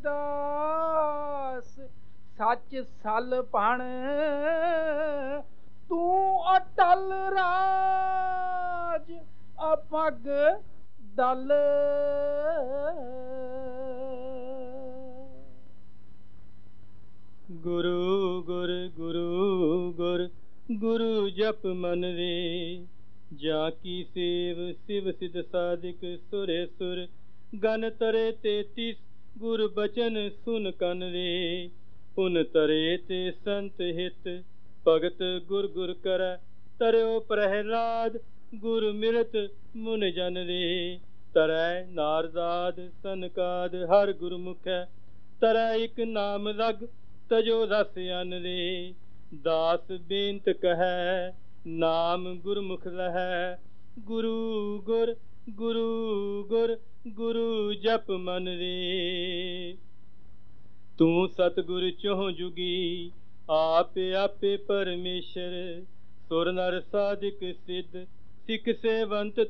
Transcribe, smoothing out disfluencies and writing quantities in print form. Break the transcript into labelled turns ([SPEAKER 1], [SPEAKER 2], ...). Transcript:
[SPEAKER 1] ਦਾਸ ਸੱਚ ਸਲ ਭਣ ਤੂੰ ਅਟਲ ਰਾਜ ਅਪਗ ਦਲ।
[SPEAKER 2] ਗੁਰੂ ਗੁਰ ਗੁਰੂ ਗੁਰ ਗੁਰੂ ਜਪ ਮਨ ਰੇ। ਜਾਂ ਕੀ ਸੇਵ ਸਿਵ ਸਿਧ ਸਾਧਿਕ ਸੁਰੇ ਸੁਰ ਗਨ ਤਰੇ 33 ਗੁਰ ਬਚਨ ਸੁਨ ਕਨ ਰੇ। ਪੁਨ ਤਰੇ ਤੇ ਸੰਤ ਹਿਤ ਭਗਤ ਗੁਰ ਗੁਰ ਕਰੈ ਤਰਿਓ ਪ੍ਰਹਿਲਾਦ ਗੁਰ ਮਿਲਤ ਮੁਨ ਜਨ ਰੇ। ਤਰੈ ਨਾਰਦਾਦ ਸਨਕਾਦ ਹਰ ਗੁਰਮੁਖੈ ਤਰੈ ਇਕ ਨਾਮ ਲਗ ਤਜੋ ਰਸ ਅਨ ਰੇ। ਦਾਸ ਬੇਨਤ ਕਹੈ ਨਾਮ ਗੁਰਮੁਖ ਲਹੈ ਗੁਰੂ ਗੁਰ ਗੁਰੂ ਗੁਰ ਗੁਰੂ ਜਪ ਮਨ ਰੇ। ਤੂੰ ਸਤਿਗੁਰ ਚਹੁ ਜੁਗੀ ਆਪੇ ਆਪੇ ਪਰਮੇਸ਼ਰ ਸੁਰ ਨਰ ਸਾਧਿਕ ਸਿੱਧ ਸਿੱਖ ਸੇਵੰਤ